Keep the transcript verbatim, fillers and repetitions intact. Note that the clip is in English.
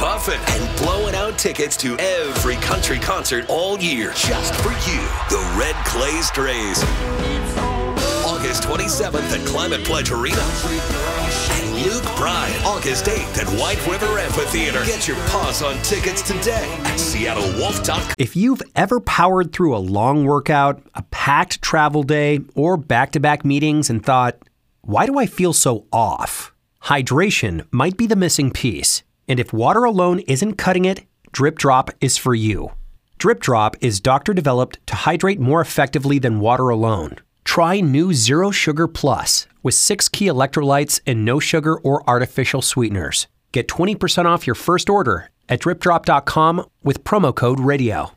puffing and blowing out tickets to every country concert all year just for you. The Red Clay Strays. August twenty-seventh at Climate Pledge Arena. And Luke Bryan, August eighth at White River Amphitheater. Get your paws on tickets today at Seattle Wolf dot com. If you've ever powered through a long workout, a packed travel day, or back-to-back meetings and thought, why do I feel so off? Hydration might be the missing piece. And if water alone isn't cutting it, Drip Drop is for you. Drip Drop is doctor-developed to hydrate more effectively than water alone. Try new Zero Sugar Plus with six key electrolytes and no sugar or artificial sweeteners. Get twenty percent off your first order at drip drop dot com with promo code radio.